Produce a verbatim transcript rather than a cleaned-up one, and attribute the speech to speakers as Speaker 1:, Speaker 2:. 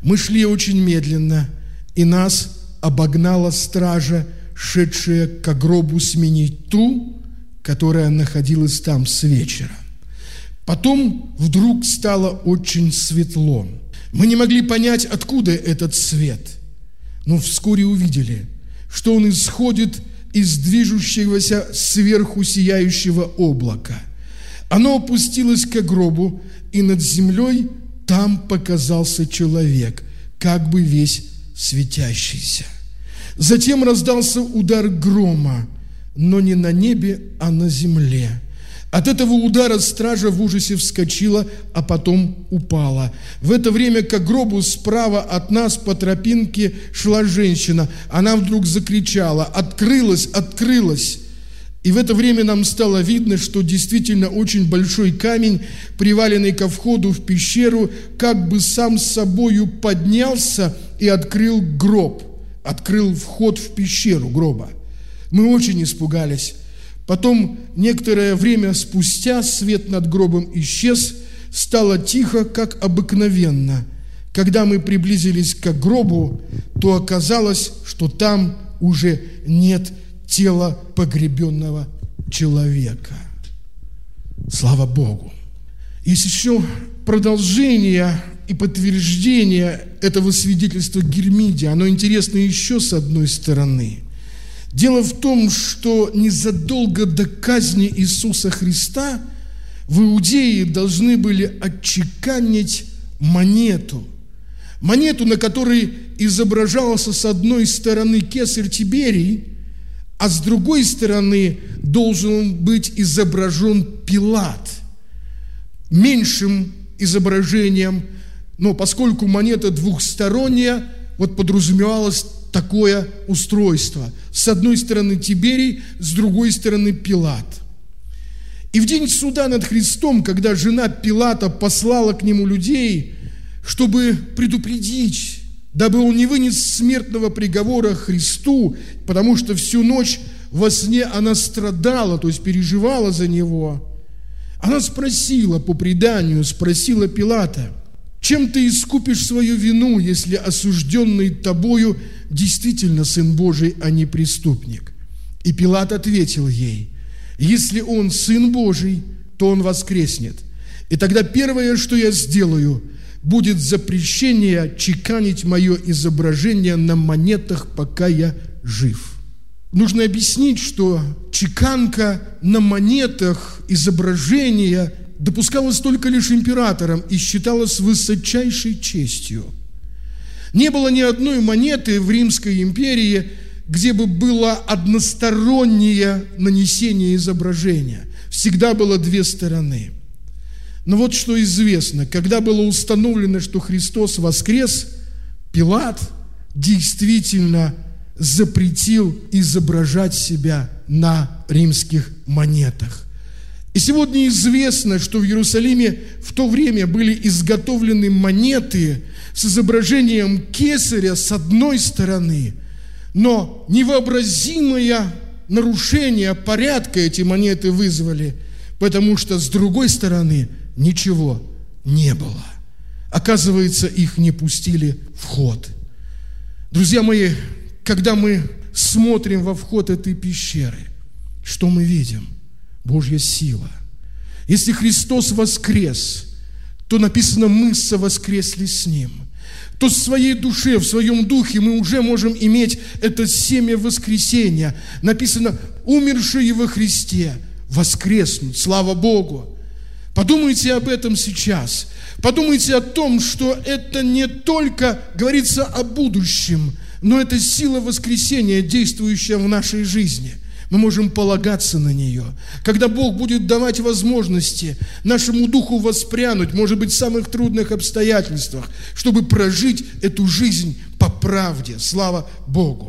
Speaker 1: Мы шли очень медленно, и нас обогнала стража, шедшая к гробу сменить ту, которая находилась там с вечера. Потом вдруг стало очень светло. Мы не могли понять, откуда этот свет, но вскоре увидели, что он исходит из движущегося сверху сияющего облака. Оно опустилось к гробу, и над землей там показался человек, как бы весь светящийся. Затем раздался удар грома, но не на небе, а на земле. От этого удара стража в ужасе вскочила, а потом упала. В это время к гробу справа от нас по тропинке шла женщина. Она вдруг закричала: «Открылась, открылась!» И в это время нам стало видно, что действительно очень большой камень, приваленный ко входу в пещеру, как бы сам собою поднялся и открыл гроб, открыл вход в пещеру гроба. Мы очень испугались. Потом, некоторое время спустя, свет над гробом исчез, стало тихо, как обыкновенно. Когда мы приблизились к гробу, то оказалось, что там уже нет тела погребенного человека. Слава Богу! Есть еще продолжение и подтверждение этого свидетельства Гермидия. Оно интересно еще с одной стороны. Дело в том, что незадолго до казни Иисуса Христа в Иудее должны были отчеканить монету. Монету, на которой изображался с одной стороны кесарь Тиберий, а с другой стороны должен быть изображен Пилат. Меньшим изображением, но поскольку монета двухсторонняя, вот подразумевалось такое устройство. С одной стороны Тиберий, с другой стороны Пилат. И в день суда над Христом, когда жена Пилата послала к нему людей, чтобы предупредить, дабы он не вынес смертного приговора Христу, потому что всю ночь во сне она страдала, то есть переживала за него, она спросила, по преданию, спросила Пилата: «Чем ты искупишь свою вину, если осужденный тобою действительно Сын Божий, а не преступник?» И Пилат ответил ей: «Если он Сын Божий, то он воскреснет. И тогда первое, что я сделаю, будет запрещение чеканить мое изображение на монетах, пока я жив». Нужно объяснить, что чеканка на монетах изображения допускалась только лишь императором и считалась высочайшей честью. Не было ни одной монеты в Римской империи, где бы было одностороннее нанесение изображения. Всегда было две стороны. Но вот что известно: когда было установлено, что Христос воскрес, Пилат действительно запретил изображать себя на римских монетах. И сегодня известно, что в Иерусалиме в то время были изготовлены монеты с изображением кесаря с одной стороны, но невообразимое нарушение порядка эти монеты вызвали, потому что с другой стороны ничего не было. Оказывается, их не пустили в ход. Друзья мои, когда мы смотрим во вход этой пещеры, что мы видим? Божья сила. Если Христос воскрес, то написано: мы совоскресли с Ним. То в своей душе, в своем духе мы уже можем иметь это семя воскресения. Написано: умершие во Христе воскреснут. Слава Богу! Подумайте об этом сейчас. Подумайте о том, что это не только говорится о будущем, но это сила воскресения, действующая в нашей жизни. Мы можем полагаться на нее. Когда Бог будет давать возможности нашему духу воспрянуть, может быть, в самых трудных обстоятельствах, чтобы прожить эту жизнь по правде. Слава Богу!